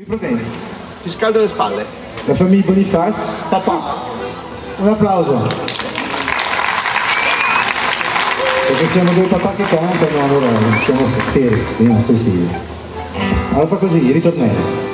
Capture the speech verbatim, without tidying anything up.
problemi? Ti scaldo le spalle. La famiglia Boniface, papà. Un applauso. Perché siamo due papà che cantano, allora siamo fieri dei nostri stili. Allora fa così, ritornello.